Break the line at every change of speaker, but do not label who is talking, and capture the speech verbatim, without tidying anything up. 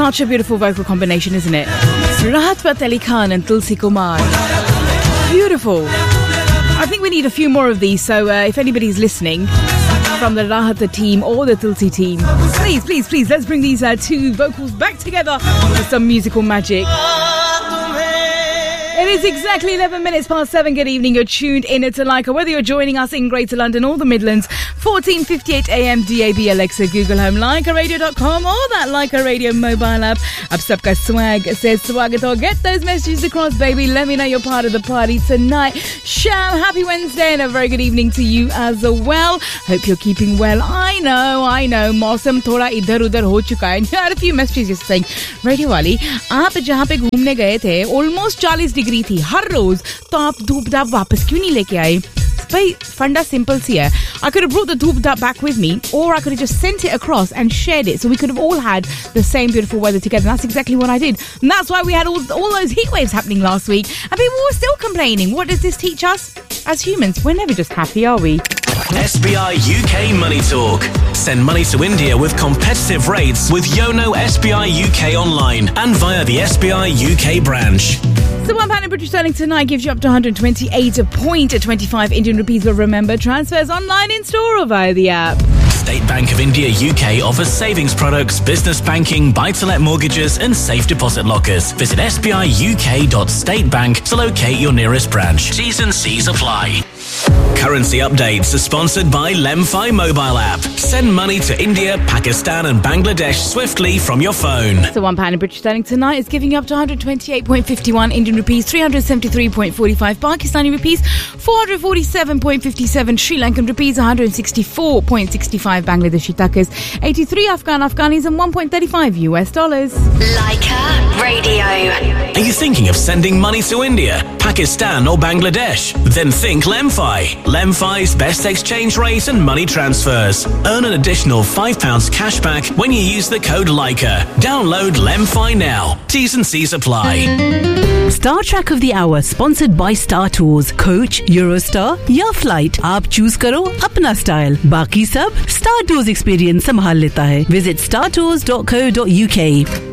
Such a beautiful vocal combination, isn't it? Rahat Fateh Ali Khan and Tulsi Kumar. Beautiful. I think we need a few more of these, so uh, if anybody's listening from the Rahat team or the Tulsi team, please, please, please, let's bring these uh, two vocals back together with some musical magic. It is exactly eleven minutes past seven. Good evening. You're tuned in to Leica. Whether you're joining us in Greater London or the Midlands, fourteen fifty-eight A M, D A B, Alexa, Google Home, Leica Radio dot com or that Leica Radio mobile app. Ab sabka swag says swagat ho. Get those messages across, baby. Let me know you're part of the party tonight. Sham, happy Wednesday and a very good evening to you as well. Hope you're keeping well. I know, I know. Mausam thoda idhar udhar ho chuka hai. I had a few messages just saying, Radio Wali, aap jahan pe ghumne gaye the, almost forty degrees थी हर रोज तो आप धूप दाप वापस क्यों नहीं लेके आए भाई फंडा सिंपल सी है I could have brought the धूप दाप back with me or I could have just sent it across and shared it so we could have all had the same beautiful weather together. And that's exactly what I did, and that's why we had all, all those heat waves happening last week and people were still complaining. What does this teach us? As humans, we're never just happy, are we?
S B I U K Money Talk. Send money to India with competitive rates with Yono S B I U K online and via the S B I U K branch.
So one pound in British sterling tonight gives you up to one hundred twenty-eight point two five Indian rupees. But remember, transfers online, in store or via the app.
State Bank of India U K offers savings products, business banking, buy-to-let mortgages and safe deposit lockers. Visit s b i u k dot state bank to locate your nearest branch. T's and C's apply. Currency updates are sponsored by Lemfi mobile app. Send money to India, Pakistan and Bangladesh swiftly from your phone.
So one pound in British sterling tonight is giving you up to one hundred twenty-eight point five one Indian rupees, three hundred seventy-three point four five Pakistani rupees, four hundred forty-seven point five seven Sri Lankan rupees, one hundred sixty-four point six five Bangladeshi takas, eighty-three Afghan Afghanis and one point three five U S dollars.
Leica Radio.
Are you thinking of sending money to India, Pakistan or Bangladesh? Then think Lemfi. Lemfi's best exchange rate and money transfers. Earn an additional five pounds cash back when you use the code Leica. Download Lemfi now. T's and C's apply.
Star Track of the Hour sponsored by Star Tours. Coach, Eurostar या Flight. आप choose करो अपना style. बाकी सब Star Tours experience संभाल लेता है. Visit star tours dot co dot u k.